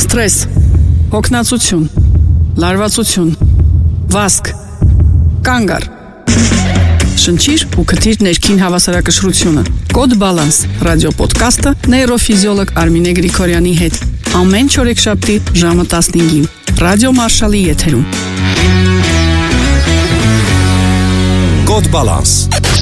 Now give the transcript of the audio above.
Սթրես, հոգնածություն, լարվածություն, վազք, կանգ առ։ Շնչիր ու քթիր ներքին հավասարակշռությունը։ Կոդ Բալանս ռադիոպոդքասթը նեյրոֆիզիոլոգ Արմինե Գրիգորյանի հետ ամեն չորեքշաբթի ժամը 15-ին Ռադիո Մարշալի եթերում։ Կոդ Բալանս